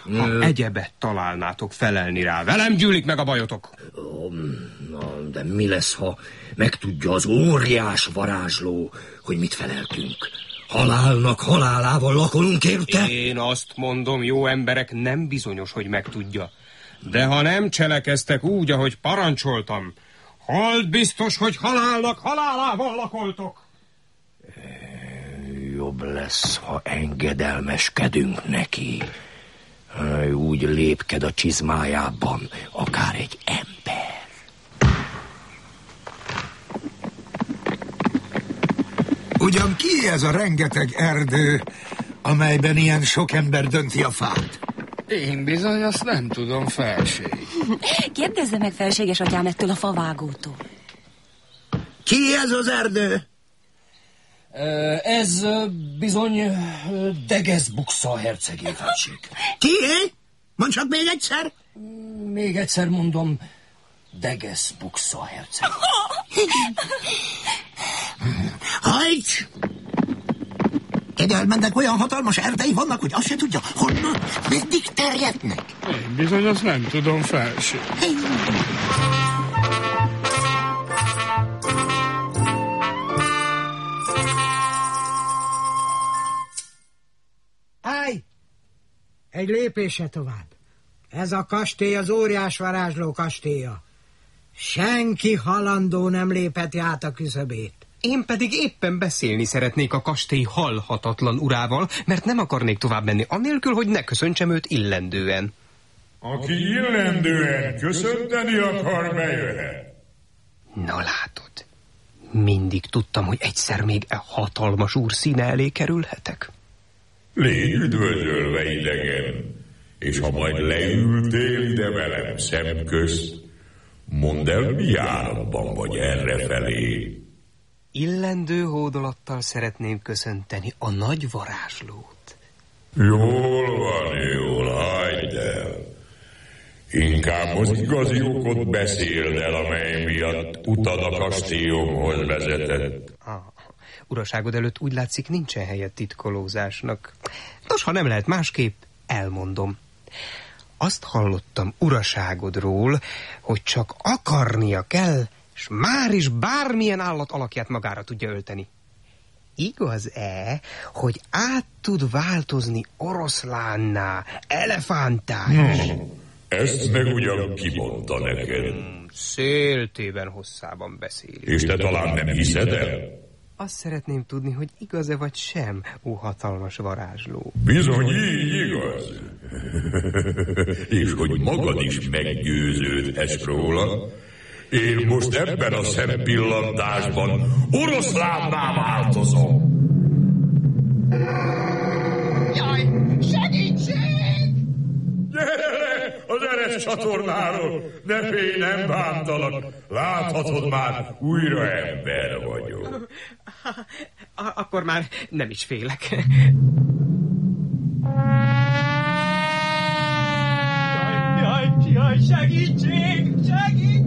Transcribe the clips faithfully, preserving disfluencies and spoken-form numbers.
Ha egyebet találnátok felelni rá, velem gyűlik meg a bajotok. Na, de mi lesz, ha megtudja az óriás varázsló, hogy mit feleltünk? Halálnak halálával lakolunk érte? Én azt mondom, jó emberek, nem bizonyos, hogy megtudja. De ha nem cselekeztek úgy, ahogy parancsoltam, hold biztos, hogy halálnak halálával lakoltok. Jobb lesz, ha engedelmeskedünk neki. Úgy lépked a csizmájában, akár egy ember. Ugyan ki ez a rengeteg erdő, amelyben ilyen sok ember dönti a fát? Én bizony azt nem tudom, felség. Kérdezze meg felséges atyám ettől a favágótól. Ki ez az erdő? Ez bizony Degeszbuksa hercegé, felség. Kié? Mondd csak még egyszer. Még egyszer mondom, Degeszbuksa hercegé. Hajts! Kegyelmennek olyan hatalmas erdei vannak, hogy azt se tudja, honnan, meddig terjednek. Én bizony azt nem tudom, felség. Állj! Egy lépésre tovább. Ez a kastély az óriás varázsló kastélya. Senki halandó nem lépheti át a küszöbét. Én pedig éppen beszélni szeretnék a kastély halhatatlan urával, mert nem akarnék tovább menni, anélkül, hogy ne köszöntsem őt illendően. Aki illendően köszönteni akar, bejöhet. Na látod, mindig tudtam, hogy egyszer még e hatalmas úr színe elé kerülhetek. Légy üdvözölve, idegen, és ha majd leültél ide velem szemközt, mondd el, mi járatban vagy errefelé. Illendő hódolattal szeretném köszönteni a nagy varázslót. Jól van, jól, hagyd el. Inkább az igazi okot beszéld el, amely miatt utad a kastélyomhoz vezetett. Ah, uraságod előtt úgy látszik, nincsen helye titkolózásnak. Nos, ha nem lehet másképp, elmondom. Azt hallottam uraságodról, hogy csak akarnia kell, és már is bármilyen állat alakját magára tudja ölteni. Igaz-e, hogy át tud változni oroszlánná, elefántá? Hmm, ezt meg ugyan kimondta neked. Hmm, széltében hosszában beszél. És te talán nem hiszed el? Azt szeretném tudni, hogy igaz-e vagy sem, ó hatalmas varázsló. Bizony, így igaz. És hogy magad is meggyőződhetsz róla, én most ebben a szempillantásban oroszlánná változom. Jaj, segítség! Gyere az eres csatornáról, ne félj, nem bántalak. Láthatod már, újra ember vagyok. Akkor már nem is félek. Jaj, jaj, segítség, segítség!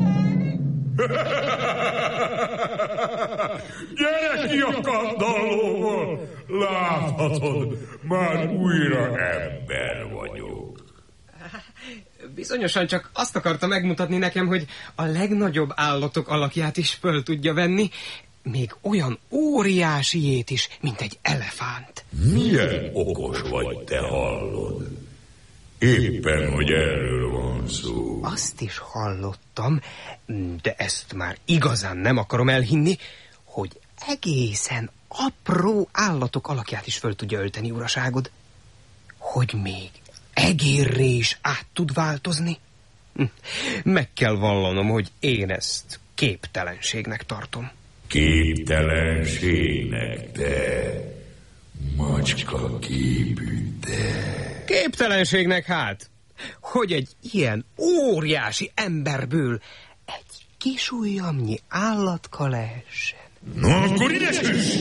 Gyere ki a kandallóból! Láthatod, már újra ember vagyok. Bizonyosan csak azt akarta megmutatni nekem, hogy a legnagyobb állatok alakját is föl tudja venni, még olyan óriásiét is, mint egy elefánt. Milyen okos vagy, te hallod? Éppen, hogy erről van szó. Azt is hallottam, de ezt már igazán nem akarom elhinni, hogy egészen apró állatok alakját is föl tudja ölteni, uraságod. Hogy még egérré is át tud változni? Meg kell vallanom, hogy én ezt képtelenségnek tartom. Képtelenségnek, te macska képű, te. Képtelenségnek hát, hogy egy ilyen óriási emberből egy kis ujjamnyi állatka lehessen. No, akkor ide süss!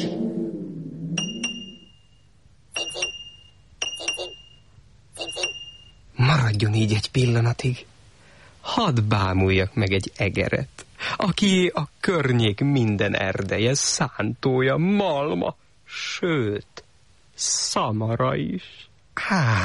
Maradjon így egy pillanatig. Hadd bámuljak meg egy egeret, aki a környék minden erdeje, szántója, malma, sőt, szamara is. Á,